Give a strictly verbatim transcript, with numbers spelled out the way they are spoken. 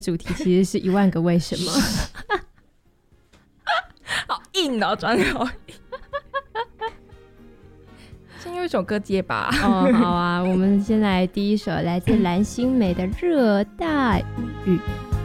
主题其实是一万个为什么。 好硬哦，转好硬。先用一首歌接吧。 哦，好啊，我们先来第一首来自蓝心湄的《热带雨》。